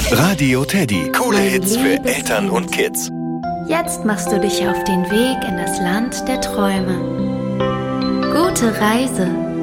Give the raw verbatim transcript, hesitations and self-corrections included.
Radio Teddy. Coole Mein Hits für liebes Eltern und Kind. Kids. Jetzt machst du dich auf den Weg in das Land der Träume. Gute Reise